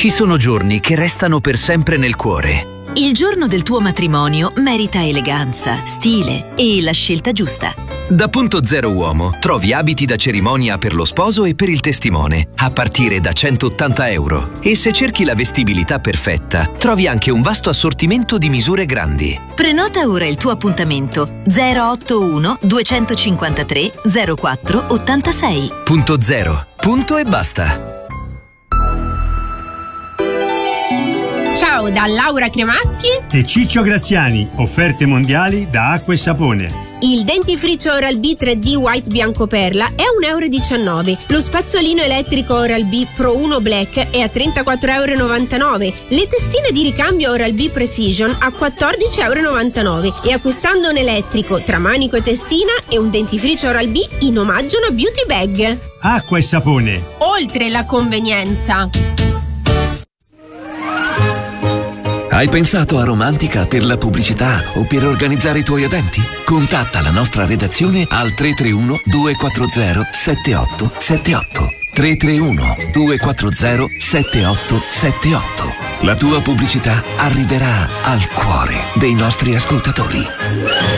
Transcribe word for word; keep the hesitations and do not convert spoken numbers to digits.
Ci sono giorni che restano per sempre nel cuore. Il giorno del tuo matrimonio merita eleganza, stile e la scelta giusta. Da Punto Zero Uomo trovi abiti da cerimonia per lo sposo e per il testimone, a partire da centottanta euro. E se cerchi la vestibilità perfetta, trovi anche un vasto assortimento di misure grandi. Prenota ora il tuo appuntamento zero otto uno duecentocinquantatré zero quattro ottantasei. Punto Zero. Punto e basta. Ciao da Laura Cremaschi e Ciccio Graziani, offerte mondiali da Acqua e Sapone. Il dentifricio Oral-B tre D White Bianco Perla è un euro e diciannove. Lo spazzolino elettrico Oral-B Pro uno Black è a trentaquattro e novantanove euro. Le testine di ricambio Oral-B Precision a quattordici e novantanove euro. E acquistando un elettrico tra manico e testina e un dentifricio Oral-B in omaggio una beauty bag. Acqua e Sapone. Oltre la convenienza. Hai pensato a Romantica per la pubblicità o per organizzare i tuoi eventi? Contatta la nostra redazione al tre tre uno due quattro zero sette otto sette otto. tre tre uno due quattro zero sette otto sette otto. La tua pubblicità arriverà al cuore dei nostri ascoltatori.